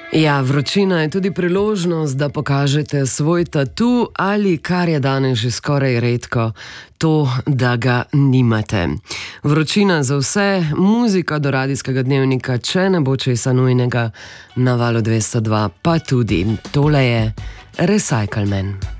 Ja, vročina je tudi priložnost, da pokažete svoj tatu ali, kar je danes že skoraj redko, to, da ga nimate. Vročina za vse, muzika do radijskega dnevnika, če ne bo česa nujnega, na Valu 202, pa tudi tole je Recycle Man.